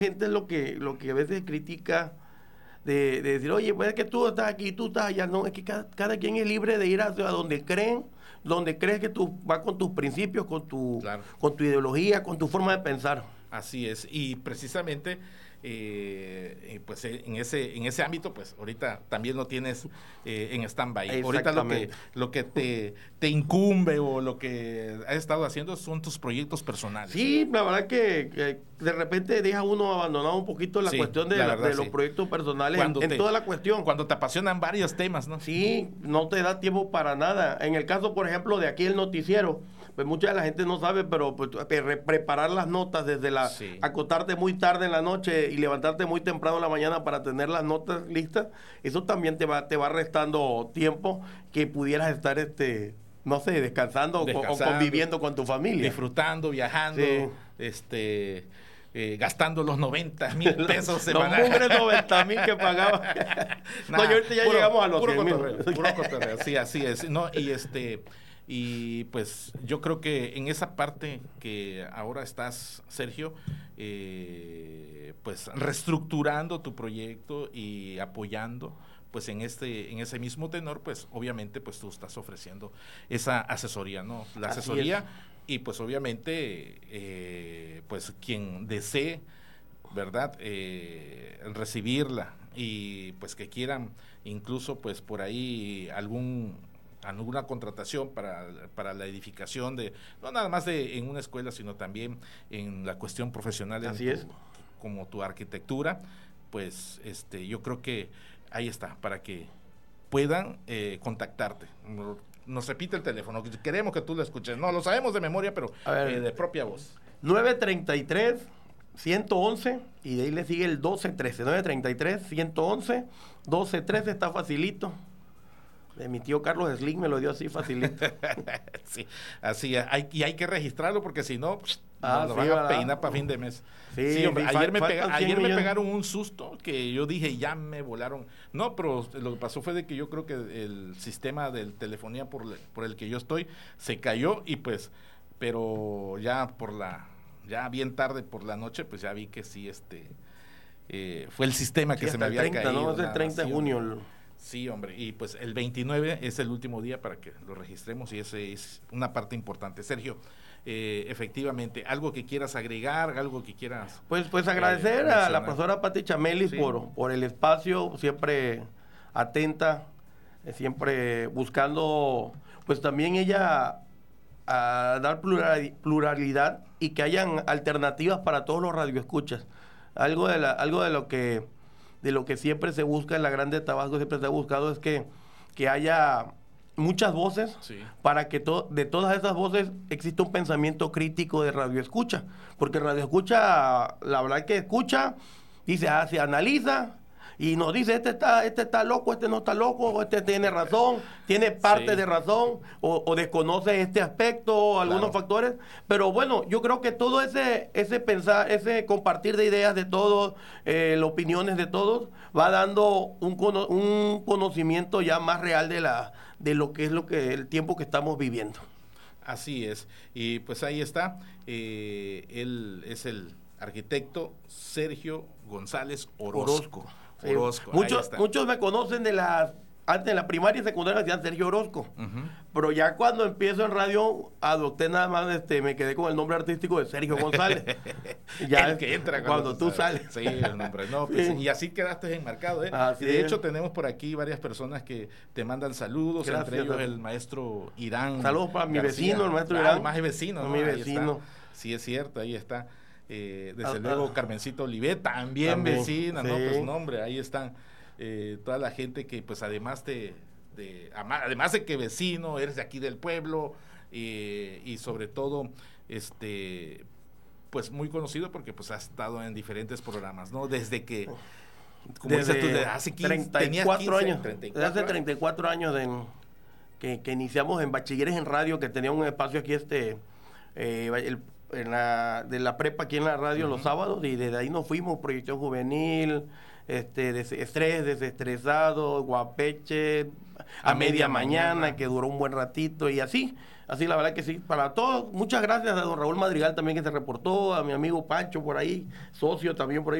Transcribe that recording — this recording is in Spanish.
gente es lo que a veces critica de decir, oye, pues es que tú estás aquí, tú estás allá. No, es que cada quien es libre de ir hacia donde creen, donde crees que tú vas con tus principios, Claro. con tu ideología, con tu forma de pensar. Así es, y precisamente pues en ese ámbito, pues ahorita también lo tienes en stand-by. Ahorita lo que te incumbe o lo que has estado haciendo son tus proyectos personales. Sí, la verdad que de repente deja uno abandonado un poquito la cuestión de los proyectos personales en toda la cuestión. Cuando te apasionan varios temas, ¿no? Sí, no te da tiempo para nada. En el caso, por ejemplo, de aquí el noticiero, pues mucha de la gente no sabe, pero pues, preparar las notas desde acostarte muy tarde en la noche y levantarte muy temprano en la mañana para tener las notas listas, eso también te va restando tiempo que pudieras estar no sé, descansando o conviviendo con tu familia. Disfrutando, viajando, gastando los 90,000 pesos semanales. Los mugres 90,000 que pagaba. No, yo ahorita ya llegamos a los 100,000. Puro cotorreo, sí, así es. No, y pues yo creo que en esa parte que ahora estás, Sergio, pues reestructurando tu proyecto y apoyando, pues en ese mismo tenor, pues obviamente pues tú estás ofreciendo esa asesoría, ¿no? La asesoría y pues obviamente pues quien desee, ¿verdad? Recibirla y pues que quieran incluso pues por ahí alguna contratación para la edificación no nada más en una escuela, sino también en la cuestión profesional. Así es. Como tu arquitectura, pues yo creo que ahí está, para que puedan contactarte. Nos repite el teléfono, queremos que tú lo escuches. No, lo sabemos de memoria, pero de propia voz. 933-111 y de ahí le sigue el 1213. 933-111-1213, está facilito. Mi tío Carlos Slick me lo dio así facilito. Sí, así es. Hay que registrarlo porque si no, nos van a peinar para fin de mes. Sí, hombre, ayer me pegaron un susto que yo dije, ya me volaron. No, pero lo que pasó fue de que yo creo que el sistema de telefonía por el que yo estoy se cayó y pues, pero ya bien tarde por la noche, pues ya vi que sí, fue el sistema que se me había 30, caído. ¿no? Es el 30 de junio. Sí, hombre, y pues el 29 es el último día para que lo registremos y ese es una parte importante. Sergio, efectivamente, ¿algo que quieras agregar, algo que quieras? Pues agradecer a la profesora Pati Chamelis por el espacio, siempre atenta, siempre buscando, pues también ella a dar pluralidad y que hayan alternativas para todos los radioescuchas. Algo de lo que siempre se busca en la Grande Tabasco, siempre se ha buscado es que haya muchas voces, para que de todas esas voces exista un pensamiento crítico de radioescucha, porque radioescucha, la verdad que escucha, dice, se analiza y nos dice, este está loco, este no está loco, este tiene razón, tiene parte de razón, o desconoce este aspecto, algunos factores, pero bueno, yo creo que todo ese pensar, ese compartir de ideas de todos, las opiniones de todos, va dando un conocimiento ya más real de lo que es el tiempo que estamos viviendo. Así es, y pues ahí está, él es el arquitecto Sergio González Orozco. Muchos me conocen antes en la primaria y secundaria me decían Sergio Orozco, pero ya cuando empiezo en radio adopté nada más, me quedé con el nombre artístico de Sergio González. Ya el que entra cuando tú sales. Sí, el nombre. No, pues, y así quedaste enmarcado, ¿eh? Y de hecho tenemos por aquí varias personas que te mandan saludos. Gracias, entre ellos el maestro Irán. Saludos para mi vecino, el maestro Irán. Más vecino, ¿no? Mi vecino. Sí, es cierto, ahí está. Desde luego Carmencita Olivet, también vecina, ¿no? Pues nombre, ahí están toda la gente que pues además además de que vecino, eres de aquí del pueblo, y sobre todo pues muy conocido porque pues has estado en diferentes programas, ¿no? Desde que, como dices tú, hace 34 años, desde hace 34 años que iniciamos en Bachilleres en Radio, que tenía un espacio aquí de la prepa aquí en la radio los sábados, y desde ahí nos fuimos, proyección juvenil, desestresado, Guapeche, a media mañana, que duró un buen ratito, y así la verdad que sí, para todos. Muchas gracias a don Raúl Madrigal también, que se reportó, a mi amigo Pancho por ahí, socio también por ahí.